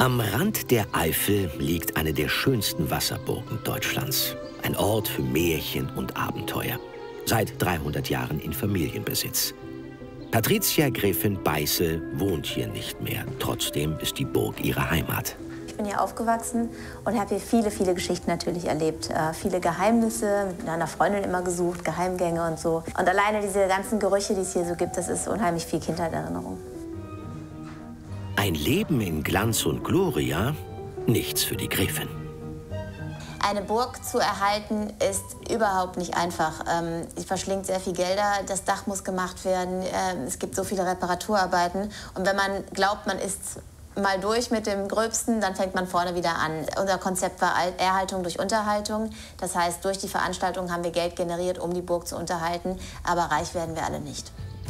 Am Rand der Eifel liegt eine der schönsten Wasserburgen Deutschlands. Ein Ort für Märchen und Abenteuer. Seit 300 Jahren in Familienbesitz. Patricia Gräfin Beißel wohnt hier nicht mehr. Trotzdem ist die Burg ihre Heimat. Ich bin hier aufgewachsen und habe hier viele, viele Geschichten natürlich erlebt. Viele Geheimnisse, mit einer Freundin immer gesucht, Geheimgänge und so. Und alleine diese ganzen Gerüche, die es hier so gibt, das ist unheimlich viel Kindheitserinnerung. Ein Leben in Glanz und Gloria, nichts für die Gräfin. Eine Burg zu erhalten ist überhaupt nicht einfach. Sie verschlingt sehr viel Gelder, das Dach muss gemacht werden, es gibt so viele Reparaturarbeiten. Und wenn man glaubt, man ist mal durch mit dem Gröbsten, dann fängt man vorne wieder an. Unser Konzept war Erhaltung durch Unterhaltung. Das heißt, durch die Veranstaltung haben wir Geld generiert, um die Burg zu unterhalten. Aber reich werden wir alle nicht.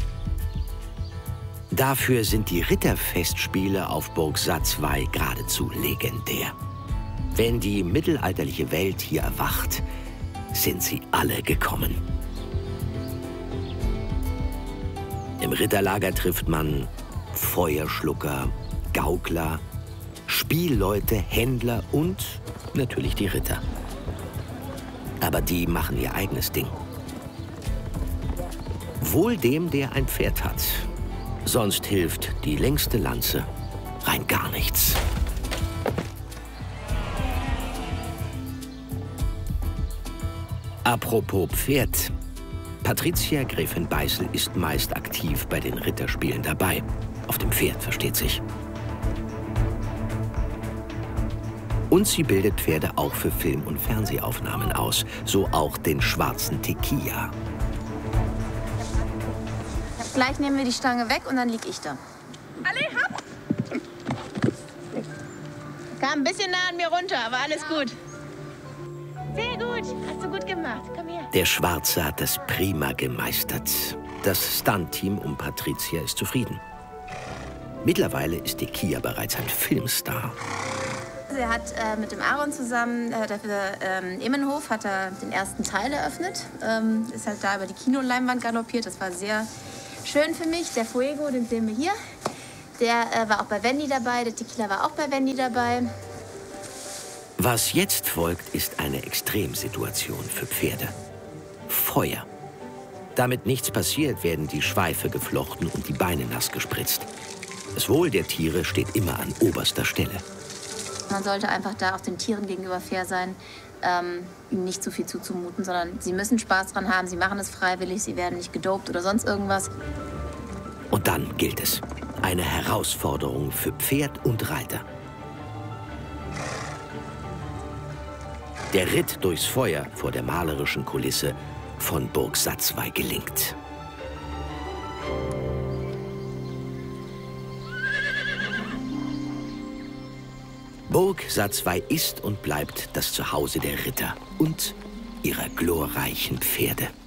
Dafür sind die Ritterfestspiele auf Burg Satzwey geradezu legendär. Wenn die mittelalterliche Welt hier erwacht, sind sie alle gekommen. Im Ritterlager trifft man Feuerschlucker, Gaukler, Spielleute, Händler und natürlich die Ritter. Aber die machen ihr eigenes Ding. Wohl dem, der ein Pferd hat. Sonst hilft die längste Lanze rein gar nichts. Apropos Pferd. Patricia Gräfin Beißel ist meist aktiv bei den Ritterspielen dabei. Auf dem Pferd, versteht sich. Und sie bildet Pferde auch für Film- und Fernsehaufnahmen aus. So auch den schwarzen Tequila. Gleich nehmen wir die Stange weg und dann lieg ich da. Alle, hopp! Kam ein bisschen nah an mir runter, aber alles gut. Sehr gut, hast du gut gemacht. Komm her. Der Schwarze hat das prima gemeistert. Das Stunt-Team um Patricia ist zufrieden. Mittlerweile ist Tequila bereits ein Filmstar. Er hat mit dem Aaron zusammen, für Immenhof hat er den ersten Teil eröffnet. Ist halt da über die Kinoleinwand galoppiert. Das war sehr schön für mich. Der Fuego, den sehen wir hier. Der war auch bei Wendy dabei. Der Tequila war auch bei Wendy dabei. Was jetzt folgt, ist eine Extremsituation für Pferde. Feuer. Damit nichts passiert, werden die Schweife geflochten und die Beine nass gespritzt. Das Wohl der Tiere steht immer an oberster Stelle. Man sollte einfach da auch den Tieren gegenüber fair sein, ihnen nicht zu viel zuzumuten, sondern sie müssen Spaß dran haben, sie machen es freiwillig, sie werden nicht gedopt oder sonst irgendwas. Und dann gilt es. Eine Herausforderung für Pferd und Reiter. Der Ritt durchs Feuer vor der malerischen Kulisse von Burg Satzwey gelingt. Burg Satzwey ist und bleibt das Zuhause der Ritter und ihrer glorreichen Pferde.